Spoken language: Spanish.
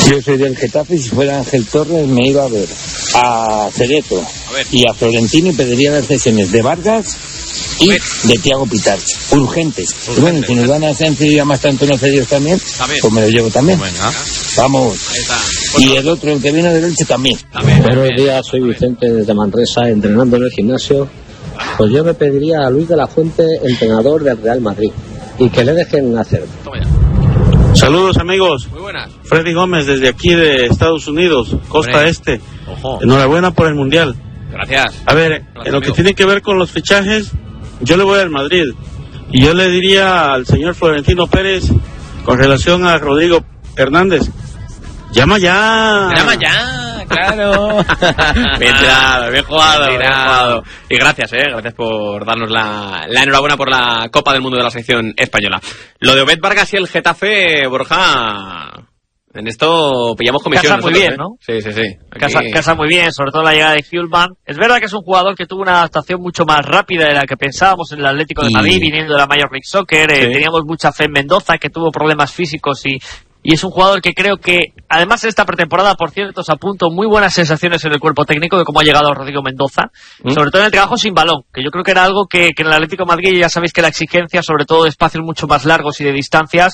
Yo soy del Getafe y si fuera Ángel Torres me iba a ver a Cerezo y a Florentino y pediría las cesiones de Vargas y de Thiago Pitarch. Urgentes. Y bueno, si nos van a Sensi y a más tanto no cedidos también, pues me lo llevo también. Vamos. Ahí está. Y el otro, el que vino del Elche también. Buenos días, soy Vicente desde Manresa, entrenando en el gimnasio. Pues yo me pediría a Luis de la Fuente, entrenador del Real Madrid, y que le dejen hacer. Saludos, amigos. Muy buenas. Freddy Gómez desde aquí de Estados Unidos, costa este. Ojo. Enhorabuena por el Mundial. Gracias. A ver, en lo que tiene que ver con los fichajes, yo le voy al Madrid. Y yo le diría al señor Florentino Pérez, con relación a Rodrigo Hernández, ¡llama ya! ¡Llama ya! ¡Claro! Bien tirado, bien jugado. Y gracias, gracias por darnos la enhorabuena por la Copa del Mundo de la selección española. Lo de Obed Vargas y el Getafe, Borja, en esto pillamos comisión. Casa muy bien, ¿no? Sí. Casa muy bien, sobre todo la llegada de Hjulman. Es verdad que es un jugador que tuvo una adaptación mucho más rápida de la que pensábamos en el Atlético de Madrid, viniendo de la Major League Soccer. Teníamos mucha fe en Mendoza, que tuvo problemas físicos y es un jugador que creo que, además en esta pretemporada, por cierto, se apuntó muy buenas sensaciones en el cuerpo técnico de cómo ha llegado Rodrigo Mendoza, sobre todo en el trabajo sin balón, que yo creo que era algo que en el Atlético de Madrid ya sabéis que la exigencia, sobre todo de espacios mucho más largos y de distancias,